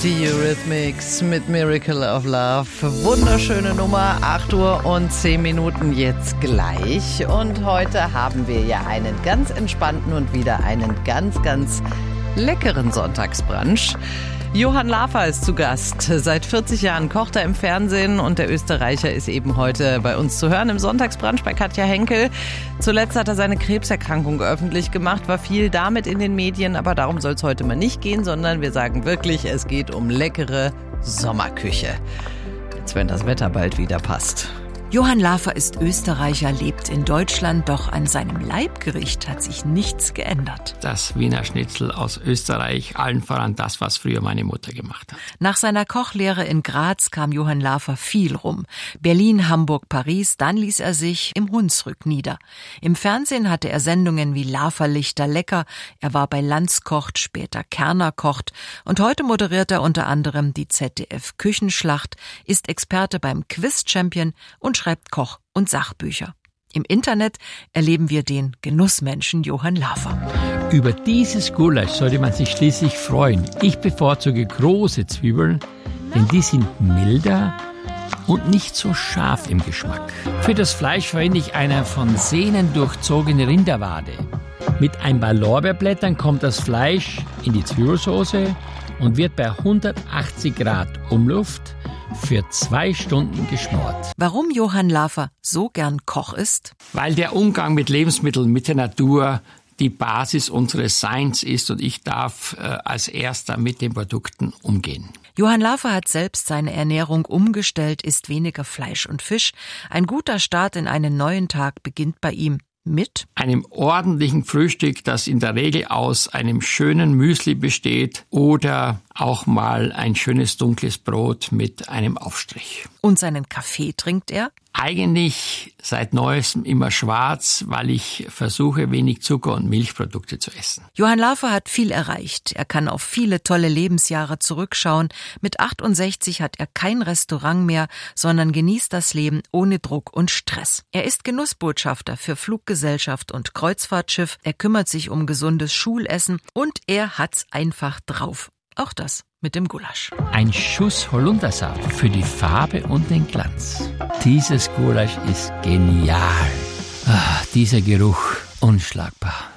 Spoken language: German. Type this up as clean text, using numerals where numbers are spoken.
Die Eurythmics mit Miracle of Love. Wunderschöne Nummer, 8:10 jetzt gleich. Und heute haben wir ja einen ganz entspannten und wieder einen ganz, ganz leckeren Sonntagsbrunch. Johann Lafer ist zu Gast. Seit 40 Jahren kocht er im Fernsehen und der Österreicher ist eben heute bei uns zu hören im Sonntagsbrunch bei Katja Henkel. Zuletzt hat er seine Krebserkrankung öffentlich gemacht, war viel damit in den Medien, aber darum soll es heute mal nicht gehen, sondern wir sagen wirklich, es geht um leckere Sommerküche. Jetzt, wenn das Wetter bald wieder passt. Johann Lafer ist Österreicher, lebt in Deutschland, doch an seinem Leibgericht hat sich nichts geändert. Das Wiener Schnitzel aus Österreich, allen voran das, was früher meine Mutter gemacht hat. Nach seiner Kochlehre in Graz kam Johann Lafer viel rum. Berlin, Hamburg, Paris, dann ließ er sich im Hunsrück nieder. Im Fernsehen hatte er Sendungen wie Laferlichter lecker, er war bei Lanz kocht, später Kerner kocht und heute moderiert er unter anderem die ZDF-Küchenschlacht, ist Experte beim Quiz-Champion und schreibt Koch- und Sachbücher. Im Internet erleben wir den Genussmenschen Johann Lafer. Über dieses Gulasch sollte man sich schließlich freuen. Ich bevorzuge große Zwiebeln, denn die sind milder und nicht so scharf im Geschmack. Für das Fleisch verwende ich eine von Sehnen durchzogene Rinderwade. Mit ein paar Lorbeerblättern kommt das Fleisch in die Zwiebelsauce und wird bei 180 Grad Umluft für 2 Stunden geschmort. Warum Johann Lafer so gern Koch ist? Weil der Umgang mit Lebensmitteln, mit der Natur die Basis unseres Seins ist und ich darf als Erster mit den Produkten umgehen. Johann Lafer hat selbst seine Ernährung umgestellt, isst weniger Fleisch und Fisch. Ein guter Start in einen neuen Tag beginnt bei ihm mit einem ordentlichen Frühstück, das in der Regel aus einem schönen Müsli besteht oder auch mal ein schönes dunkles Brot mit einem Aufstrich. Und seinen Kaffee trinkt er? Eigentlich seit Neuestem immer schwarz, weil ich versuche, wenig Zucker und Milchprodukte zu essen. Johann Lafer hat viel erreicht. Er kann auf viele tolle Lebensjahre zurückschauen. Mit 68 hat er kein Restaurant mehr, sondern genießt das Leben ohne Druck und Stress. Er ist Genussbotschafter für Fluggesellschaft und Kreuzfahrtschiff. Er kümmert sich um gesundes Schulessen und er hat's einfach drauf. Auch das mit dem Gulasch. Ein Schuss Holundersaft für die Farbe und den Glanz. Dieses Gulasch ist genial. Dieser Geruch, unschlagbar.